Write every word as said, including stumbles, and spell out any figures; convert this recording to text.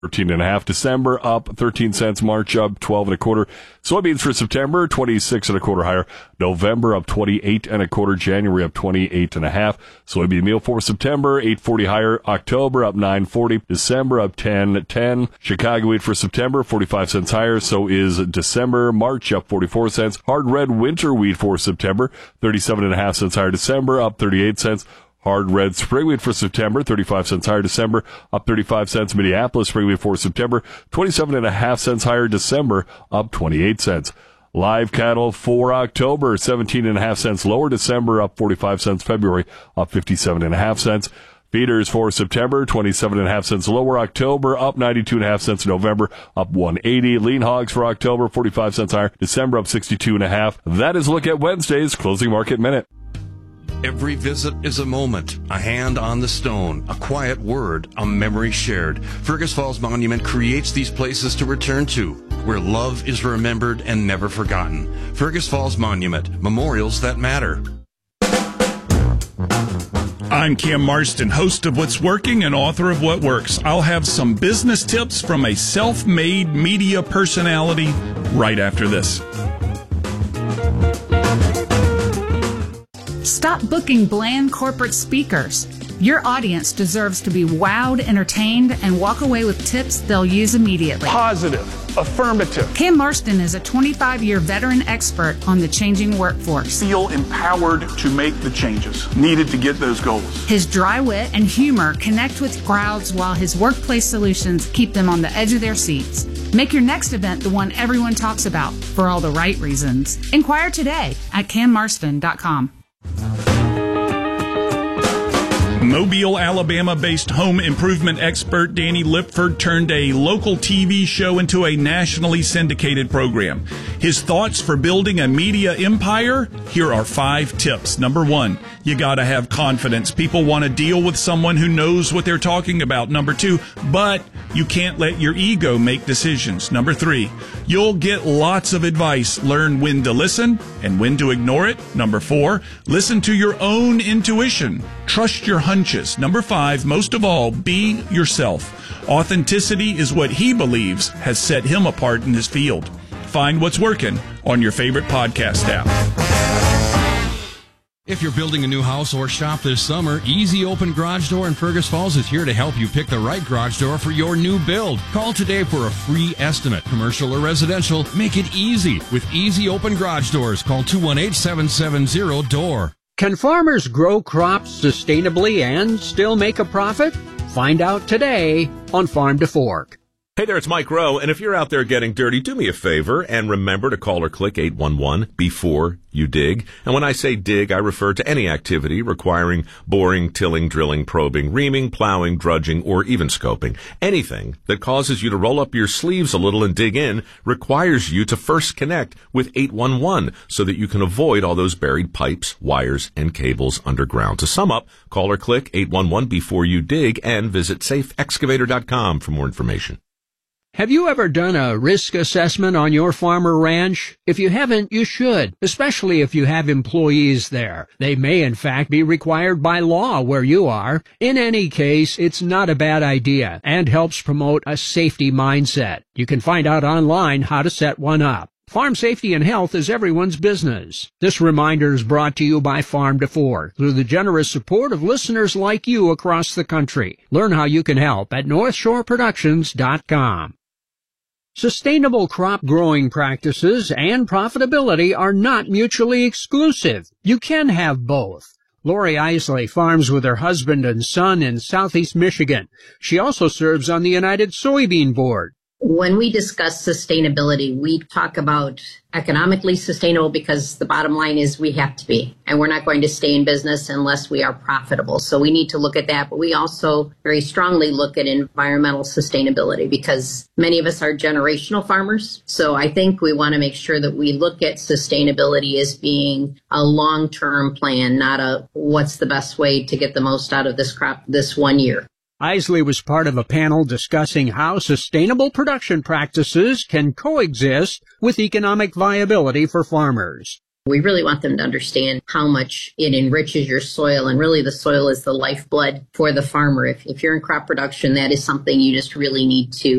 thirteen and a half. December up thirteen cents. March up twelve and a quarter. Soybeans for September, twenty-six and a quarter higher. November up twenty-eight and a quarter. January up twenty-eight and a half. Soybean meal for September, eight forty higher. October up nine forty. December up ten ten. Chicago wheat for September, forty-five cents higher. So is December. March up forty-four cents. Hard red winter wheat for September, thirty-seven and a half cents higher. December up thirty-eight cents. Hard red spring wheat for September, thirty-five cents higher. December, up thirty-five cents. Minneapolis spring wheat for September, twenty-seven and a half cents higher. December, up twenty-eight cents. Live cattle for October, seventeen and a half cents lower. December, up forty-five cents. February, up fifty-seven and a half cents. Feeders for September, twenty-seven and a half cents lower. October, up ninety-two and a half cents. November, up one eighty. Lean hogs for October, forty-five cents higher. December, up sixty-two and a half. That is a look at Wednesday's Closing Market Minute. Every visit is a moment, a hand on the stone, a quiet word, a memory shared. Fergus Falls Monument creates these places to return to, where love is remembered and never forgotten. Fergus Falls Monument, memorials that matter. I'm Cam Marston, host of What's Working and author of What Works. I'll have some business tips from a self-made media personality right after this. Stop booking bland corporate speakers. Your audience deserves to be wowed, entertained, and walk away with tips they'll use immediately. Positive, affirmative. Cam Marston is a twenty-five-year veteran expert on the changing workforce. Feel empowered to make the changes needed to get those goals. His dry wit and humor connect with crowds while his workplace solutions keep them on the edge of their seats. Make your next event the one everyone talks about for all the right reasons. Inquire today at cam marston dot com. Mobile, Alabama-based home improvement expert Danny Lipford turned a local T V show into a nationally syndicated program. His thoughts for building a media empire? Here are five tips. Number one, you gotta have confidence. People want to deal with someone who knows what they're talking about. Number two, but you can't let your ego make decisions. Number three, you'll get lots of advice. Learn when to listen and when to ignore it. Number four, listen to your own intuition. Trust your hunches. Number five, most of all, be yourself. Authenticity is what he believes has set him apart in his field. Find What's Working on your favorite podcast app. If you're building a new house or shop this summer, Easy Open Garage Door in Fergus Falls is here to help you pick the right garage door for your new build. Call today for a free estimate. Commercial or residential, make it easy with Easy Open Garage Doors. Call two one eight, seven seven zero, D O O R. Can farmers grow crops sustainably and still make a profit? Find out today on Farm to Fork. Hey there, it's Mike Rowe, and if you're out there getting dirty, do me a favor and remember to call or click eight one one before you dig. And when I say dig, I refer to any activity requiring boring, tilling, drilling, probing, reaming, plowing, drudging, or even scoping. Anything that causes you to roll up your sleeves a little and dig in requires you to first connect with eight one one so that you can avoid all those buried pipes, wires, and cables underground. To sum up, call or click eight one one before you dig and visit safe excavator dot com for more information. Have you ever done a risk assessment on your farm or ranch? If you haven't, you should, especially if you have employees there. They may, in fact, be required by law where you are. In any case, it's not a bad idea and helps promote a safety mindset. You can find out online how to set one up. Farm safety and health is everyone's business. This reminder is brought to you by Farm to Fork through the generous support of listeners like you across the country. Learn how you can help at north shore productions dot com. Sustainable crop growing practices and profitability are not mutually exclusive. You can have both. Lori Isley farms with her husband and son in southeast Michigan. She also serves on the United Soybean Board. When we discuss sustainability, we talk about economically sustainable because the bottom line is we have to be, and we're not going to stay in business unless we are profitable. So we need to look at that, but we also very strongly look at environmental sustainability because many of us are generational farmers. So I think we want to make sure that we look at sustainability as being a long-term plan, not a what's the best way to get the most out of this crop this one year. Isley was part of a panel discussing how sustainable production practices can coexist with economic viability for farmers. We really want them to understand how much it enriches your soil. And really the soil is the lifeblood for the farmer. If, if you're in crop production, that is something you just really need to